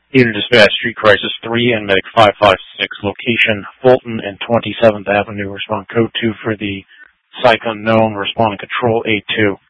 Unit Dispatch, Street Crisis 3 and Medic 556, location Fulton and 27th Avenue. Respond Code 2 for the Psych Unknown. Responding Control A2.